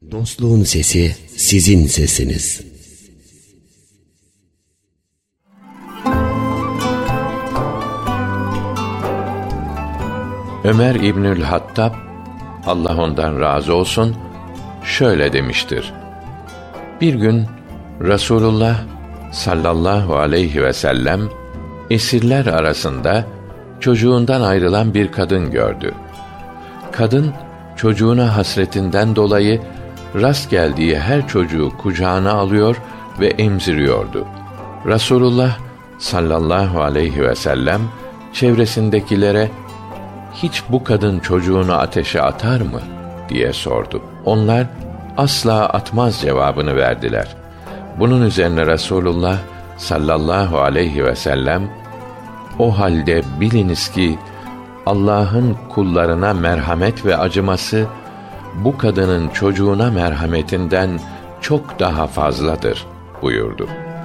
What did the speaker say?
Dostluğun sesi sizin sesiniz. Ömer İbnül Hattab, Allah ondan razı olsun, şöyle demiştir: Bir gün Resulullah sallallahu aleyhi ve sellem esirler arasında çocuğundan ayrılan bir kadın gördü. Kadın çocuğuna hasretinden dolayı rast geldiği her çocuğu kucağına alıyor ve emziriyordu. Resulullah sallallahu aleyhi ve sellem çevresindekilere hiç bu kadın çocuğunu ateşe atar mı diye sordu. Onlar asla atmaz cevabını verdiler. Bunun üzerine Resulullah sallallahu aleyhi ve sellem, o halde biliniz ki Allah'ın kullarına merhamet ve acıması bu kadının çocuğuna merhametinden çok daha fazladır buyurdu.